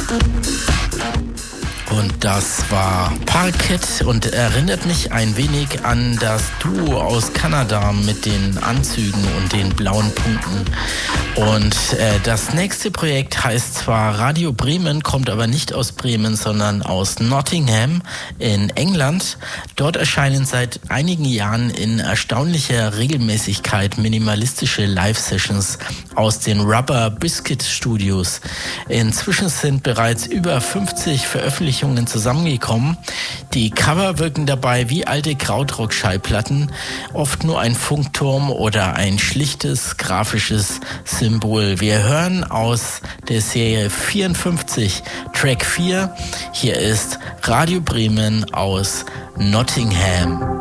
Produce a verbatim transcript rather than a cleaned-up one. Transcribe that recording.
Und das war Parquet und erinnert mich ein wenig an das Duo aus Kanada mit den Anzügen und den blauen Punkten. Und äh, das nächste Projekt heißt zwar Radio Bremen, kommt aber nicht aus Bremen, sondern aus Nottingham in England. Dort erscheinen seit einigen Jahren in erstaunlicher Regelmäßigkeit minimalistische Live-Sessions aus den Rubber Biscuit Studios. Inzwischen sind bereits über fünfzig Veröffentlichungen zusammengekommen. Die Cover wirken dabei wie alte Krautrock-Schallplatten, oft nur ein Funkturm oder ein schlichtes grafisches Symbol. Wir hören aus der Serie vierundfünfzig Track vier. Hier ist Radio Bremen aus Nottingham.